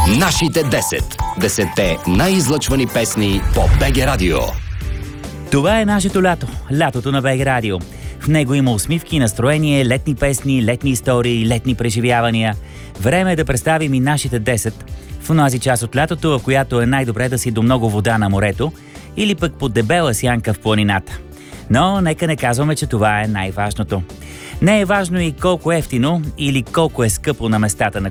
Нашите 10. 10-те най-излъчвани песни по БГ Радио. Това е нашето лято. Лятото на БГ Радио. В него има усмивки, настроение, летни песни, летни истории, летни преживявания. Време е да представим и нашите 10 в онази част от лятото, в която е най-добре да си до много вода на морето или пък под дебела сянка в планината. Но нека не казваме, че това е най-важното. Не е важно и колко ефтино или колко е скъпо на местата, на